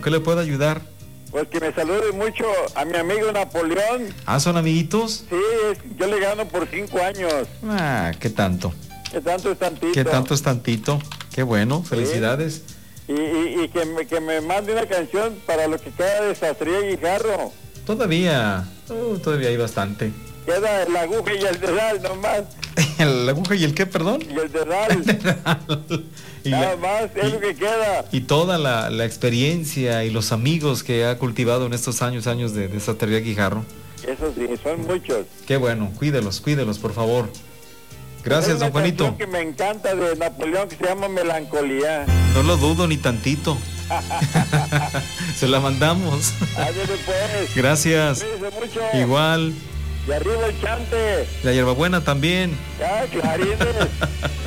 qué le puedo ayudar? Pues que me salude mucho a mi amigo Napoleón. ¿Ah, son amiguitos? Sí, yo le gano por 5 años. Ah, ¿qué tanto? ¿Qué tanto es tantito? ¿Qué tanto es tantito? Qué bueno, felicidades. Sí. Y que me mande una canción para lo que queda de Sastría y Guijarro. Todavía hay bastante. Queda la aguja y el dedal nomás. ¿La aguja y el qué, perdón? Y el dedal. Nada más, es lo que queda. Y toda la experiencia y los amigos que ha cultivado en estos años de Sastrería Guijarro. Eso sí, son muchos. Qué bueno, cuídelos, por favor. Gracias, don Juanito. Hay una canción que me encanta de Napoleón que se llama Melancolía. No lo dudo ni tantito. Se la mandamos. Ándale pues. Gracias. Cuídense mucho. Igual. Y arriba el chante. La hierbabuena también. Ya, clarines.